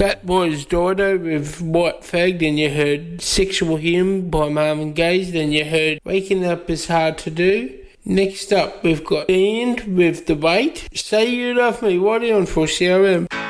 That was Dido with White Fag, then you heard Sexual Hymn by Marvin Gaye, then you heard Waking Up Is Hard to Do. Next up we've got Ian with The Wait. Say You Love Me, what are you on for CRM?